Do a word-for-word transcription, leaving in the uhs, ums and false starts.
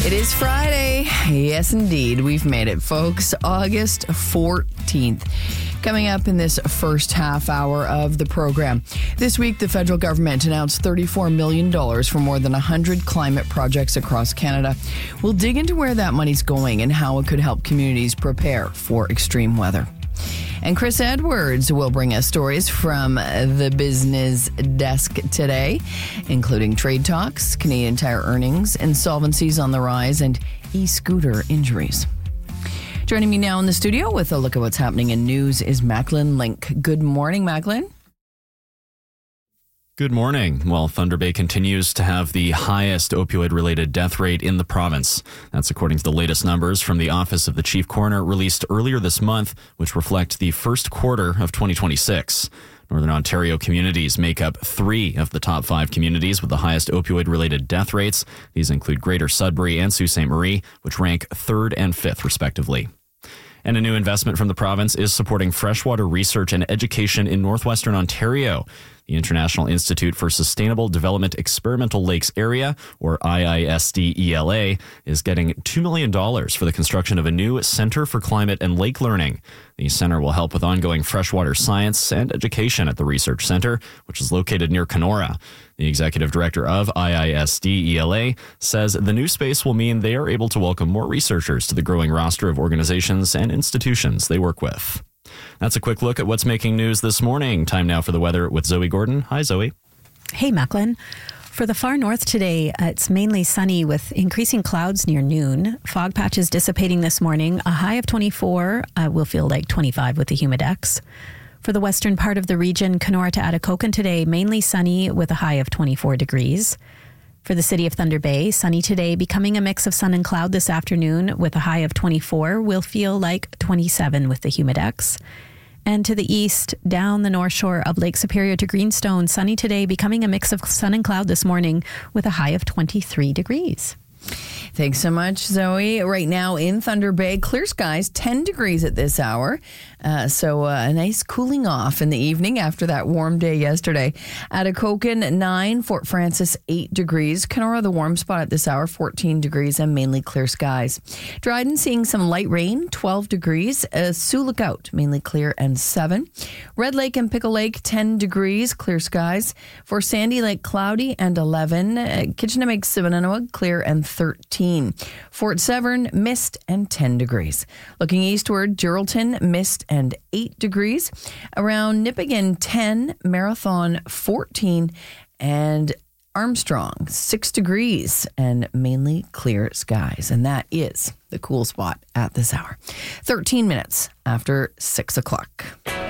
It is Friday. Yes, indeed. We've made it, folks. August fourteenth. Coming up in this first half hour of the program. This week, the federal government announced thirty-four million dollars for more than one hundred climate projects across Canada. We'll dig into where that money's going and how it could help communities prepare for extreme weather. And Chris Edwards will bring us stories from the business desk today, including trade talks, Canadian Tire earnings, insolvencies on the rise, and e-scooter injuries. Joining me now in the studio with a look at what's happening in news is Macklin Link. Good morning, Macklin. Good morning. Well, Thunder Bay continues to have the highest opioid-related death rate in the province. That's according to the latest numbers from the Office of the Chief Coroner released earlier this month, which reflect the first quarter of twenty twenty-six. Northern Ontario communities make up three of the top five communities with the highest opioid-related death rates. These include Greater Sudbury and Sault Ste. Marie, which rank third and fifth, respectively. And a new investment from the province is supporting freshwater research and education in northwestern Ontario. The International Institute for Sustainable Development Experimental Lakes Area, or I I S D E L A, is getting two million dollars for the construction of a new Centre for Climate and Lake Learning. The centre will help with ongoing freshwater science and education at the research centre, which is located near Kenora. The executive director of I I S D E L A says the new space will mean they are able to welcome more researchers to the growing roster of organizations and institutions they work with. That's a quick look at what's making news this morning. Time now for the weather with Zoe Gordon. Hi, Zoe. Hey, Macklin. For the far north today, uh, it's mainly sunny with increasing clouds near noon. Fog patches dissipating this morning. A high of twenty-four uh, will feel like twenty-five with the humidex. For the western part of the region, Kenora to Atikokan today, mainly sunny with a high of twenty-four degrees. For the city of Thunder Bay, sunny today, becoming a mix of sun and cloud this afternoon with a high of twenty-four, will feel like twenty-seven with the humidex. And to the east, down the north shore of Lake Superior to Greenstone, sunny today, becoming a mix of sun and cloud this morning with a high of twenty-three degrees. Thanks so much, Zoe. Right now in Thunder Bay, clear skies, ten degrees at this hour. Uh, so uh, a nice cooling off in the evening after that warm day yesterday. Atikokan, nine. Fort Frances, eight degrees. Kenora, the warm spot at this hour, fourteen degrees and mainly clear skies. Dryden, seeing some light rain, twelve degrees. Uh, Sioux Lookout, mainly clear and seven. Red Lake and Pickle Lake, ten degrees, clear skies. For Sandy Lake, cloudy and eleven. Uh, Kitchener-Sivananoa, clear and thirteen. Fort Severn, mist and ten degrees. Looking eastward, Geraldton, mist and eight degrees. Around Nipigon, ten. Marathon, fourteen. And Armstrong, six degrees and mainly clear skies. And that is the cool spot at this hour. thirteen minutes after six o'clock.